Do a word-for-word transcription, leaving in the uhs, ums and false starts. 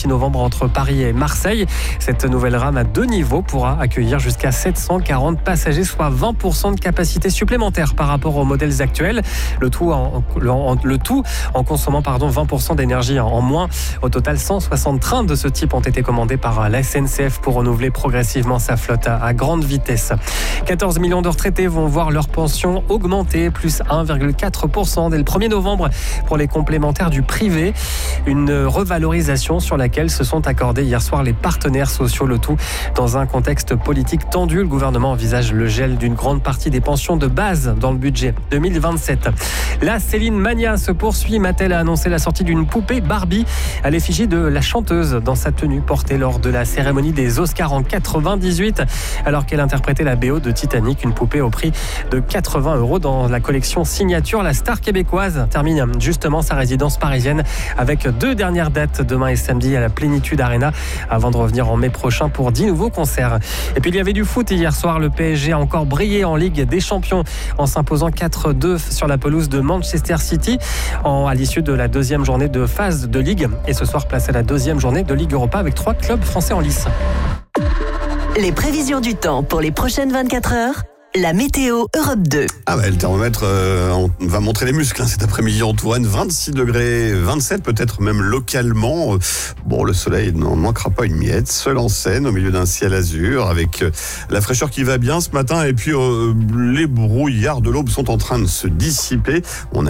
six novembre entre Paris et Marseille. Cette nouvelle rame à deux niveaux pourra accueillir jusqu'à sept cent quarante passagers, soit vingt pour cent de capacité supplémentaire par rapport aux modèles actuels. Le tout en, en, le tout en consommant pardon, vingt pour cent d'énergie en moins. Au total, cent soixante trains de ce type ont été commandés par la S N C F pour renouveler progressivement sa flotte à, à grande vitesse. quatorze millions de retraités vont voir leur pension augmenter, plus un virgule quatre pour cent dès le premier novembre pour les complémentaires du privé. Une revalorisation sur laquelle se sont accordés hier soir les partenaires sociaux, le tout dans un contexte politique tendu. Le gouvernement envisage le gel d'une grande partie des pensions de base dans le budget deux mille vingt-sept. La Céline Mania se poursuit. Mattel a annoncé la sortie d'une poupée Barbie à l'effigie de la chanteuse dans sa tenue portée lors de la cérémonie des Oscars en quatre-vingt-dix-huit, alors qu'elle interprétait la B O de Titanic, une poupée au prix de quatre-vingts euros dans la collection Signature. La star québécoise termine justement sa résidence parisienne avec deux dernières dates demain et samedi à la Plénitude Arena avant de revenir en mai prochain pour dix nouveaux concerts. Et puis il y avait du foot hier soir. Le P S G a encore brillé en Ligue des Champions en s'imposant quatre deux sur la pelouse de Manchester City en, à l'issue de la deuxième journée de phase de Ligue. Et ce soir, place à la deuxième journée de Ligue Europa avec trois clubs français en lice. Les prévisions du temps pour les prochaines vingt-quatre heures. La météo Europe deux. Ah bah, le thermomètre euh, on va montrer les muscles hein, cet après-midi, Antoine. vingt-six degrés, vingt-sept peut-être même localement. Bon, le soleil n'en manquera pas une miette. Seul en scène au milieu d'un ciel azur avec euh, la fraîcheur qui va bien ce matin. Et puis euh, les brouillards de l'aube sont en train de se dissiper. On a